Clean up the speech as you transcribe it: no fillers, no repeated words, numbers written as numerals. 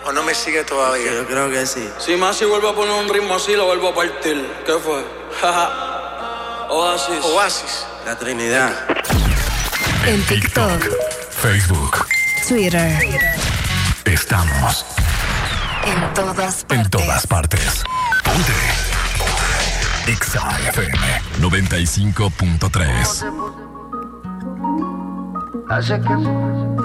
¿O no me sigue todavía? Yo creo que sí. Si Masi vuelve a poner un ritmo así, lo vuelvo a partir. ¿Qué fue? Oasis. Oasis. La Trinidad. En TikTok, Facebook, Twitter, estamos en todas partes. en todas partes. Ponte Exa FM 95.3.